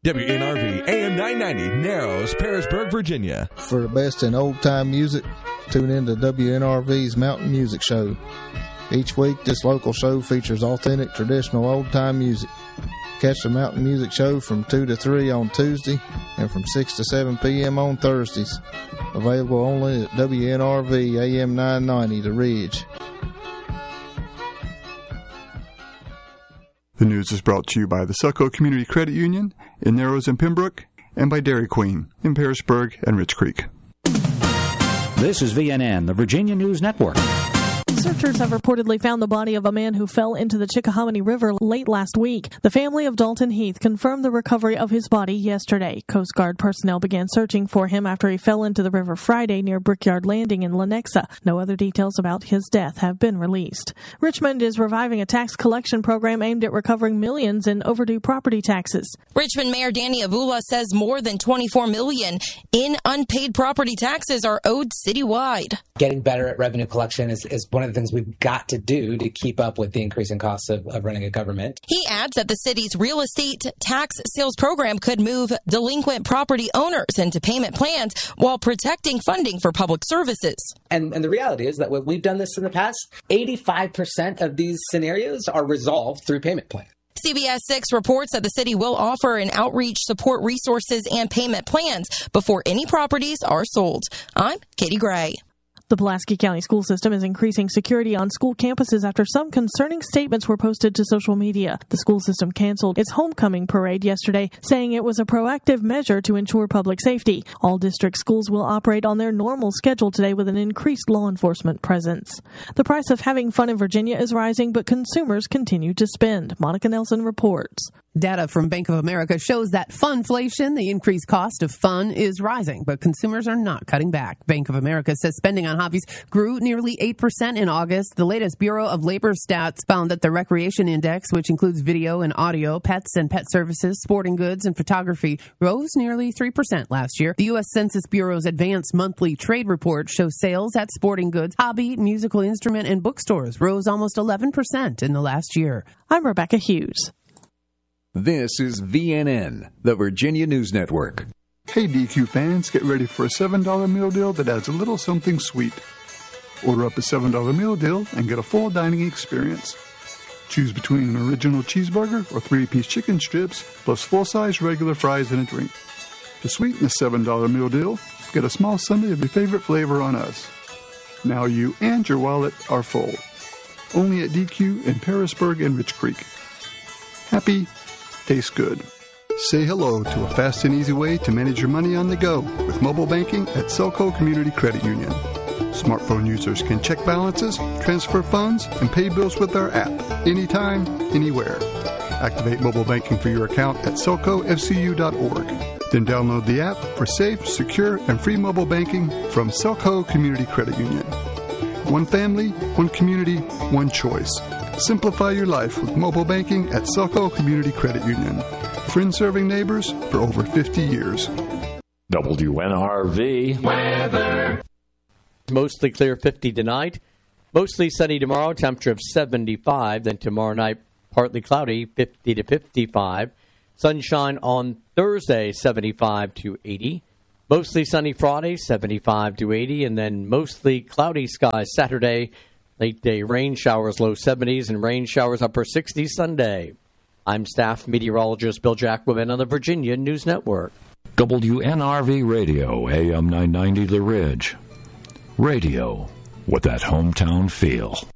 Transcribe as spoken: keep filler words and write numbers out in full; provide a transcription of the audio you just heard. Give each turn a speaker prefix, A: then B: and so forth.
A: W N R V A M nine ninety, Narrows, Pearisburg, Virginia.
B: For the best in old-time music, tune in to W N R V's Mountain Music Show. Each week, this local show features authentic, traditional old-time music. Catch the Mountain Music Show from two to three on Tuesday and from six to seven p.m. on Thursdays. Available only at W N R V A M nine ninety, The Ridge.
C: The news is brought to you by the Selco Community Credit Union in Narrows and Pembroke, and by Dairy Queen in Pearisburg and Rich Creek.
D: This is V N N, the Virginia News Network.
E: Researchers have reportedly found the body of a man who fell into the Chickahominy River late last week. The family of Dalton Heath confirmed the recovery of his body yesterday. Coast Guard personnel began searching for him after he fell into the river Friday near Brickyard Landing in Lenexa. No other details about his death have been released. Richmond is reviving a tax collection program aimed at recovering millions in overdue property taxes.
F: Richmond Mayor Danny Avula says more than twenty-four million dollars in unpaid property taxes are owed citywide.
G: Getting better at revenue collection is, is one of the things we've got to do to keep up with the increasing costs of, of running a government.
F: He adds that the city's real estate tax sales program could move delinquent property owners into payment plans while protecting funding for public services.
G: And, and the reality is that when we've done this in the past, eighty-five percent of these scenarios are resolved through payment plans.
F: C B S six reports that the city will offer an outreach, support resources, and payment plans before any properties are sold. I'm Katie Gray.
E: The Pulaski County school system is increasing security on school campuses after some concerning statements were posted to social media. The school system canceled its homecoming parade yesterday, saying it was a proactive measure to ensure public safety. All district schools will operate on their normal schedule today with an increased law enforcement presence. The price of having fun in Virginia is rising, but consumers continue to spend. Monica Nelson reports.
H: Data from Bank of America shows that funflation, the increased cost of fun, is rising, but consumers are not cutting back. Bank of America says spending on hobbies grew nearly eight percent in August. The latest Bureau of Labor stats found that the Recreation Index, which includes video and audio, pets and pet services, sporting goods, and photography, rose nearly three percent last year. The U S Census Bureau's advanced monthly trade report shows sales at sporting goods, hobby, musical instrument, and bookstores rose almost eleven percent in the last year.
E: I'm Rebecca Hughes.
I: This is V N N, the Virginia News Network.
C: Hey D Q fans, get ready for a seven dollar meal deal that adds a little something sweet. Order up a seven dollar meal deal and get a full dining experience. Choose between an original cheeseburger or three-piece chicken strips, plus full-size regular fries and a drink. To sweeten the seven dollar meal deal, get a small sundae of your favorite flavor on us. Now you and your wallet are full. Only at D Q in Pearisburg and Rich Creek. Happy, tastes good. Say hello to a fast and easy way to manage your money on the go with mobile banking at Selco Community Credit Union. Smartphone users can check balances, transfer funds, and pay bills with our app anytime, anywhere. Activate mobile banking for your account at selco f c u dot org. Then download the app for safe, secure, and free mobile banking from Selco Community Credit Union. One family, one community, one choice. Simplify your life with mobile banking at Selco Community Credit Union. Friends serving neighbors for over fifty years.
J: W N R V weather.
K: Mostly clear, fifty tonight. Mostly sunny tomorrow, temperature of seventy-five. Then tomorrow night, partly cloudy, fifty to fifty-five. Sunshine on Thursday, seventy-five to eighty. Mostly sunny Friday, seventy-five to eighty. And then mostly cloudy skies Saturday. Late day rain showers, low seventies, and rain showers upper sixties Sunday. I'm staff meteorologist Bill Jacquemin on the Virginia News Network.
J: W N R V Radio, A M nine ninety The Ridge. Radio with that hometown feel.